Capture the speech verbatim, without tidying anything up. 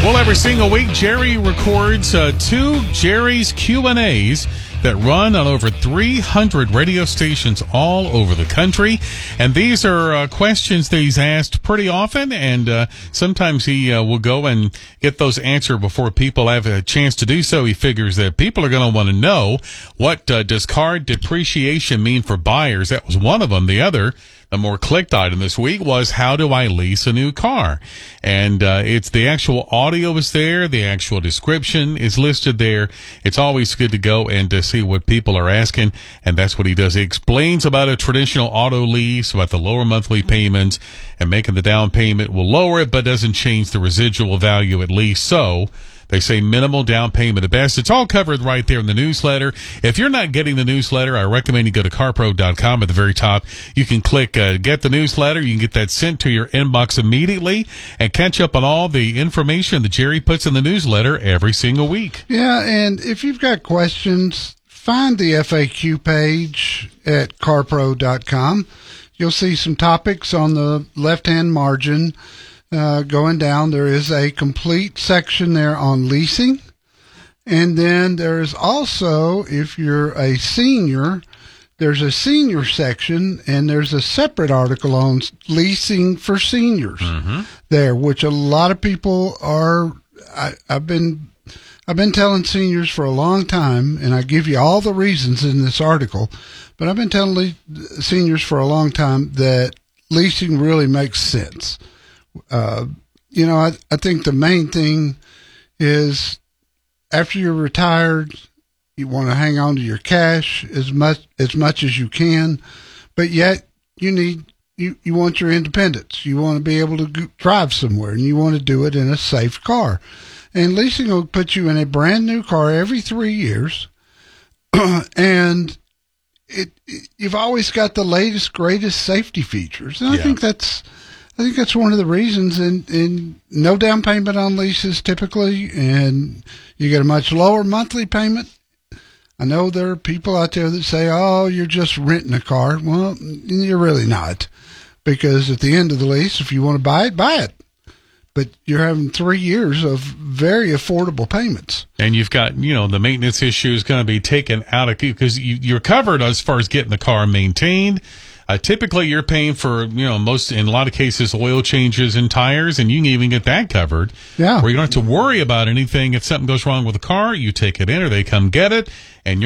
Well, every single week, Jerry records uh, two Jerry's Q and A's that run on over three hundred radio stations all over the country. And these are uh, questions that he's asked pretty often, and uh, sometimes he uh, will go and get those answered before people have a chance to do so. He figures that people are going to want to know, what uh, does car depreciation mean for buyers? That was one of them. The other, the more clicked item this week, was how do I lease a new car? And uh, it's the actual audio is there. The actual description is listed there. It's always good to go and to see what people are asking, and that's what he does. He explains about a traditional auto lease, about the lower monthly payments, and making the down payment will lower it, but doesn't change the residual value at least. So they say minimal down payment at best. It's all covered right there in the newsletter. If you're not getting the newsletter, I recommend you go to car pro dot com. At the very top, you can click uh, Get the Newsletter. You can get that sent to your inbox immediately and catch up on all the information that Jerry puts in the newsletter every single week. Yeah, and if you've got questions, find the F A Q page at car pro dot com. You'll see some topics on the left-hand margin. Uh, going down, there is a complete section there on leasing. And then there's also, if you're a senior, there's a senior section, and there's a separate article on leasing for seniors mm-hmm. there, which a lot of people are, I, I've been, I've been telling seniors for a long time, and I give you all the reasons in this article, but I've been telling le- seniors for a long time that leasing really makes sense. Uh, you know, I, I think the main thing is after you're retired, you want to hang on to your cash as much as much as you can, but yet you need you, you want your independence. You want to be able to go, drive somewhere, and you want to do it in a safe car. And leasing will put you in a brand new car every three years, and it, it you've always got the latest, greatest safety features. And I yeah. think that's. I think that's one of the reasons, and, and no down payment on leases typically, and you get a much lower monthly payment. I know there are people out there that say, oh, you're just renting a car. Well, you're really not, because at the end of the lease, if you want to buy it, buy it. But you're having three years of very affordable payments. And you've got, you know, the maintenance issue is going to be taken out of you because you, you're covered as far as getting the car maintained. Uh, typically, you're paying for, you know, most, in a lot of cases, oil changes and tires, and you can even get that covered. Yeah. Where you don't have to worry about anything. If something goes wrong with the car, you take it in or they come get it, and you're